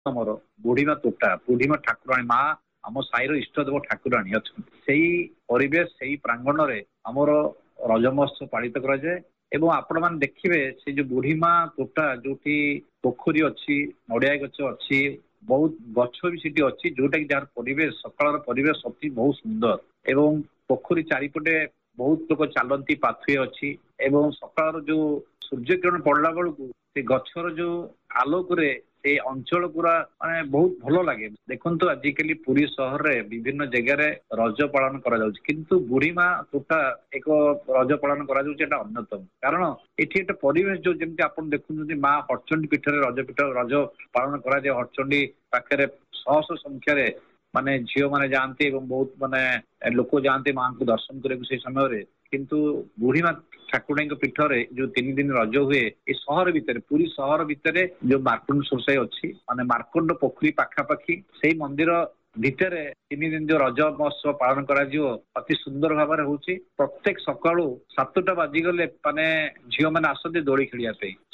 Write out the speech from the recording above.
ଆମର ବୁଢୀମା ତୋଟା ବୁଢୀମା ଠାକୁରାଣୀ ମା ଆମ ସାହିର ଇଷ୍ଟଦେବ ଠାକୁରାଣୀ ଅଛନ୍ତି। ସେଇ ପରିବେଶ ସେଇ ପ୍ରାଙ୍ଗଣରେ ଆମର ରଜ ମହୋତ୍ସବ ପାଳିତ କରାଯାଏ ଏବଂ ଆପଣ ମାନେ ଦେଖିବେ ସେ ଯୋଉ ବୁଢୀମା ତୋଟା ଯୋଉଠି ପୋଖରୀ ଅଛି, ନଡିଆ ଗଛ ଅଛି, ବହୁତ ଗଛ ବି ସେଠି ଅଛି, ଯୋଉଟା କି ଯାହାର ପରିବେଶ ସକାଳର ପରିବେଶ ଅତି ବହୁତ ସୁନ୍ଦର ଏବଂ ପୋଖରୀ ଚାରିପଟେ ବହୁତ ଲୋକ ଚାଲନ୍ତି, ପାଥୁଏ ଅଛି ଏବଂ ସକାଳର ଯୋଉ ସୂର୍ଯ୍ୟ କିରଣ ପଡିଲା ବେଳକୁ ସେ ଗଛର ଯୋଉ ଆଲୋକରେ ସେ ଅଞ୍ଚଳ ପୁରା ମାନେ ବହୁତ ଭଲ ଲାଗେ। ଦେଖନ୍ତୁ ଆଜିକାଲି ପୁରୀ ସହରରେ ବିଭିନ୍ନ ଜାଗାରେ ରଜ ପାଳନ କରାଯାଉଛି, କିନ୍ତୁ ବୁଢୀମା ତୋଟା ଏକ ରଜ ପାଳନ କରାଯାଉଛି ଏଟା ଅନ୍ୟତମ। କାରଣ ଏଠି ଗୋଟେ ପରିବେଶ ଯୋଉ ଯେମିତି ଆପଣ ଦେଖୁଛନ୍ତି ମା ହରଚଣ୍ଡୀ ପୀଠରେ ରଜ ପାଳନ କରାଯାଏ। ହରଚଣ୍ଡୀ ପାଖରେ ଶହ ଶହ ସଂଖ୍ୟାରେ ମାନେ ଝିଅ ମାନେ ଯାଆନ୍ତି ଏବଂ ବହୁତ ମାନେ ଲୋକ ଯାଆନ୍ତି ମାଙ୍କୁ ଦର୍ଶନ କରିବାକୁ ସେଇ ସମୟରେ। କିନ୍ତୁ ବୁଢୀମା ଠାକୁରାଣୀଙ୍କ ପୀଠରେ ଯୋଉ 3 ଦିନ ରଜ ହୁଏ ଏ ସହର ଭିତରେ ପୁରୀ ସହର ଭିତରେ ଯୋଉ ମାର୍କଣ୍ଡ ସୋସାଇ ଅଛି ମାନେ ମାର୍କଣ୍ଡ ପୋଖରୀ ପାଖାପାଖି ସେଇ ମନ୍ଦିର ଭିତରେ 3 ଦିନ ଯୋଉ ରଜ ମହୋତ୍ସବ ପାଳନ କରାଯିବ ଅତି ସୁନ୍ଦର ଭାବରେ ହଉଛି। ପ୍ରତ୍ୟେକ ସକାଳୁ 7ଟା ବାଜିଗଲେ ମାନେ ଝିଅ ମାନେ ଆସନ୍ତି ଦୋଳି ଖେଳିବା ପାଇଁ।